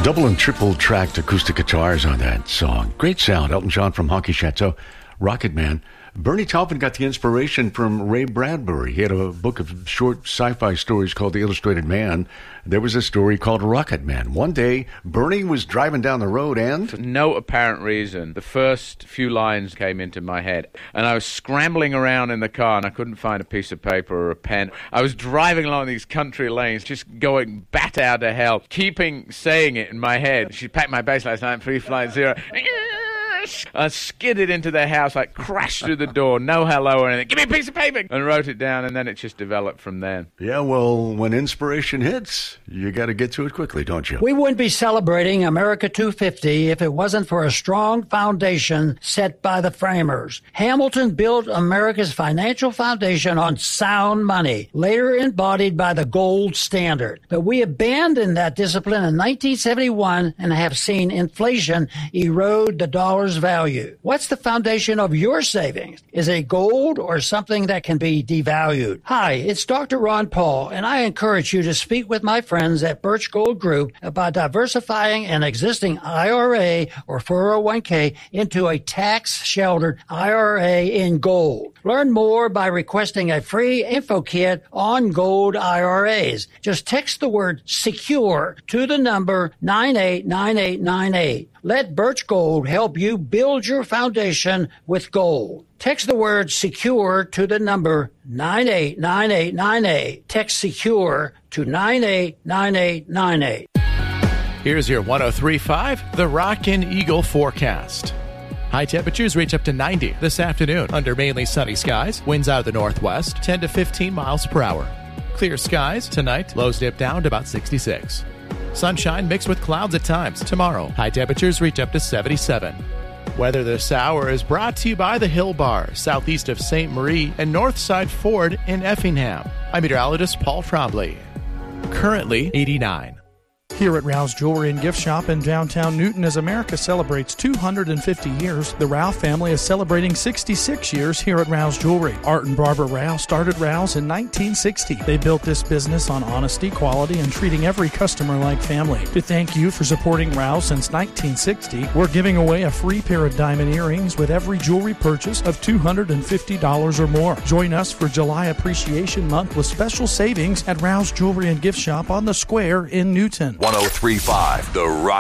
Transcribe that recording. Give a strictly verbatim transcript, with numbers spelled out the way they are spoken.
Double and triple tracked acoustic guitars on that song. Great sound. Elton John from Honky Chateau, Rocket Man. Bernie Taupin got the inspiration from Ray Bradbury. He had a book of short sci-fi stories called The Illustrated Man. There was a story called Rocket Man. One day, Bernie was driving down the road and... For no apparent reason, the first few lines came into my head. And I was scrambling around in the car and I couldn't find a piece of paper or a pen. I was driving along these country lanes, just going bat out to hell, keeping saying it in my head. She packed my bass last night, three flight zero. I skidded into their house, like crashed through the door, no hello or anything. Give me a piece of paper! And wrote it down, and then it just developed from there. Yeah, well, when inspiration hits, you got to get to it quickly, don't you? We wouldn't be celebrating America two fifty if it wasn't for a strong foundation set by the framers. Hamilton built America's financial foundation on sound money, later embodied by the gold standard. But we abandoned that discipline in nineteen seventy-one and have seen inflation erode the dollar's value. What's the foundation of your savings? Is it gold or something that can be devalued? Hi, it's Doctor Ron Paul, and I encourage you to speak with my friends at Birch Gold Group about diversifying an existing I R A or four oh one k into a tax-sheltered I R A in gold. Learn more by requesting a free info kit on gold I R As. Just text the word SECURE to the number nine eight nine eight nine eight. Let Birch Gold help you build your foundation with gold. Text the word SECURE to the number nine eight nine eight nine eight. Text SECURE to nine eight nine eight nine eight. Here's your one oh three point five, The Rockin' Eagle forecast. High temperatures reach up to ninety this afternoon under mainly sunny skies. Winds out of the northwest, ten to fifteen miles per hour. Clear skies tonight. Lows dip down to about sixty-six. Sunshine mixed with clouds at times tomorrow. High temperatures reach up to seventy-seven. Weather this hour is brought to you by the Hill Bar, southeast of Saint Marie and Northside Ford in Effingham. I'm meteorologist Paul Trombley. Currently eighty-nine. Here at Rouse Jewelry and Gift Shop in downtown Newton, as America celebrates two hundred fifty years, the Rouse family is celebrating sixty-six years here at Rouse Jewelry. Art and Barbara Rouse started Rouse in nineteen sixty. They built this business on honesty, quality, and treating every customer like family. To thank you for supporting Rouse since nineteen sixty, we're giving away a free pair of diamond earrings with every jewelry purchase of two hundred fifty dollars or more. Join us for July Appreciation Month with special savings at Rouse Jewelry and Gift Shop on the Square in Newton. one oh three point five The Rock.